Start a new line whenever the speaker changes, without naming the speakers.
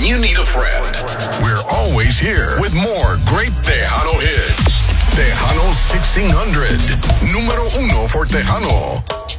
you need a friend, we're always here with more great Tejano hits. Tejano 1600, número uno for Tejano.